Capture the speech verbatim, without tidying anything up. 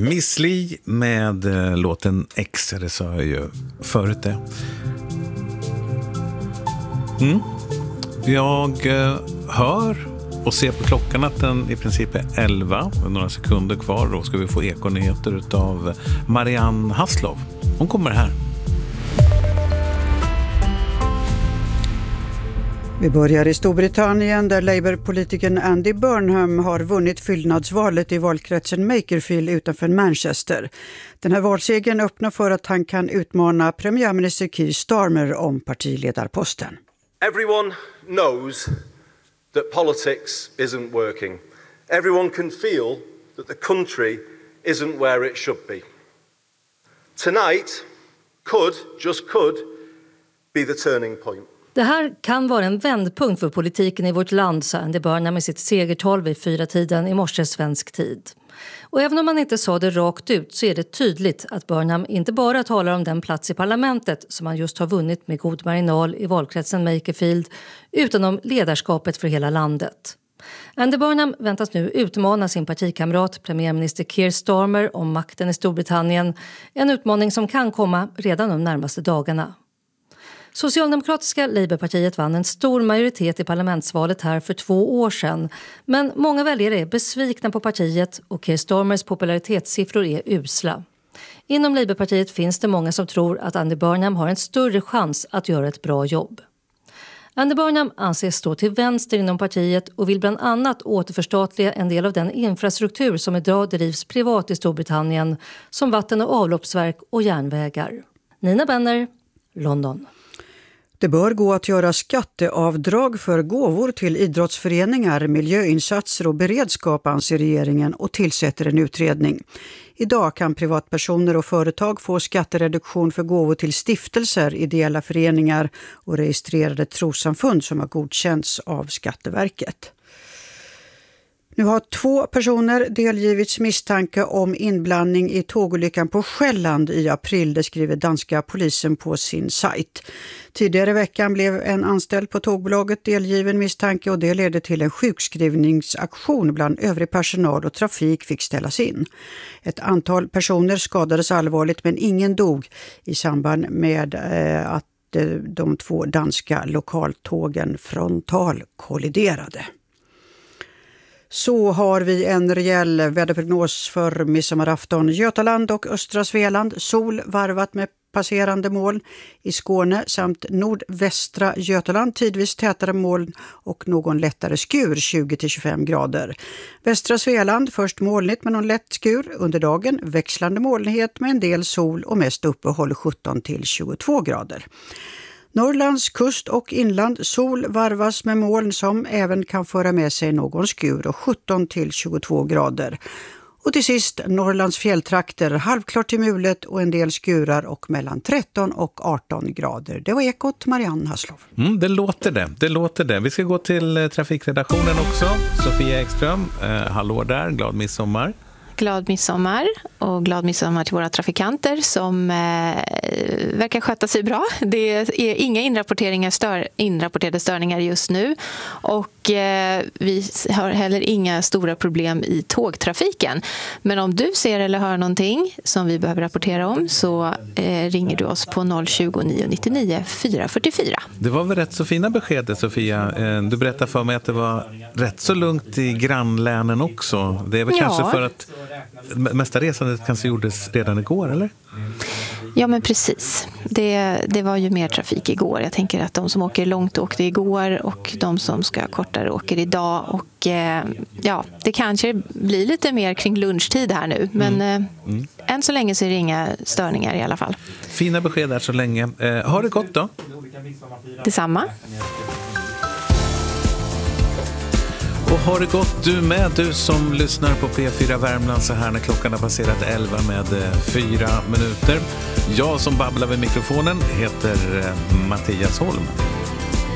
Miss Li med eh, låten X, det sa jag ju förut det. Mm. Jag eh, hör och ser på klockan att den i princip är elva, några sekunder kvar. Då ska vi få ekonyheter utav Marianne Hasslov. Hon kommer här. Vi börjar i Storbritannien där Labour-politikern Andy Burnham har vunnit fyllnadsvalet i valkretsen Makerfield utanför Manchester. Den här valsegern öppnar för att han kan utmana premiärminister Keir Starmer om partiledarposten. Everyone knows that politics isn't working. Everyone can feel that the country isn't where it should be. Tonight could, just could, be the turning point. Det här kan vara en vändpunkt för politiken i vårt land, sa Andy Burnham med sitt segertal vid fyra tiden i morse svensk tid. Och även om man inte sa det rakt ut så är det tydligt att Burnham inte bara talar om den plats i parlamentet som han just har vunnit med god marginal i valkretsen Makerfield, utan om ledarskapet för hela landet. Andy Burnham väntas nu utmana sin partikamrat premiärminister Keir Starmer om makten i Storbritannien, en utmaning som kan komma redan de närmaste dagarna. Socialdemokratiska Labourpartiet vann en stor majoritet i parlamentsvalet här för två år sedan. Men många väljare är besvikna på partiet och Keir Starmers popularitetssiffror är usla. Inom Labourpartiet finns det många som tror att Andy Burnham har en större chans att göra ett bra jobb. Andy Burnham anses stå till vänster inom partiet och vill bland annat återförstatliga en del av den infrastruktur som idag drivs privat i Storbritannien, som vatten- och avloppsverk och järnvägar. Nina Benner, London. Det bör gå att göra skatteavdrag för gåvor till idrottsföreningar, miljöinsatser och beredskap, anser regeringen och tillsätter en utredning. Idag kan privatpersoner och företag få skattereduktion för gåvor till stiftelser, ideella föreningar och registrerade trossamfund som har godkänts av Skatteverket. Nu har två personer delgivits misstanke om inblandning i tågolyckan på Själland i april, det skriver danska polisen på sin sajt. Tidigare i veckan blev en anställd på tågbolaget delgiven misstanke och det ledde till en sjukskrivningsaktion bland övrig personal och trafik fick ställas in. Ett antal personer skadades allvarligt men ingen dog i samband med eh, att eh, de två danska lokaltågen frontalkolliderade. Så har vi en rejäl väderprognos för midsommarafton. Götaland och östra Svealand, sol varvat med passerande moln. I Skåne samt nordvästra Götaland tidvis tätare moln och någon lättare skur, tjugo till tjugofem grader. Västra Svealand först molnigt med någon lätt skur. Under dagen växlande molnighet med en del sol och mest uppehåll sjutton till tjugotvå grader. Norrlands kust och inland, sol varvas med moln som även kan föra med sig någon skur och sjutton till tjugotvå grader. Och till sist Norrlands fjälltrakter, halvklart till mulet och en del skurar och mellan tretton och arton grader. Det var Ekot, Marianne Hasslov. Mm, det låter det, det låter det. Vi ska gå till eh, trafikredaktionen också. Sofia Ekström, eh, hallå där, glad midsommar. Glad midsommar och glad midsommar till våra trafikanter som eh, verkar sköta sig bra. Det är inga inrapporteringar stör, inrapporterade störningar just nu och eh, vi har heller inga stora problem i tågtrafiken. Men om du ser eller hör någonting som vi behöver rapportera om så eh, ringer du oss på noll tjugo, nio nittionio, fyra fyrtiofyra. Det var väl rätt så fina besked, Sofia. Du berättade för mig att det var rätt så lugnt i grannlänen också. Det är väl ja. kanske för att mesta resandet kanske gjordes redan igår, eller? Ja, men precis. Det, det var ju mer trafik igår. Jag tänker att de som åker långt åkte igår och de som ska kortare åker idag. Och eh, ja, det kanske blir lite mer kring lunchtid här nu. Men mm. Eh, mm. än så länge så är det inga störningar i alla fall. Fina besked där så länge. Eh, har det gått då? Detsamma. Och har det gått du med, du som lyssnar på P fyra Värmland så här när klockan har passerat elva med fyra minuter. Jag som babblar vid mikrofonen heter Mattias Holm.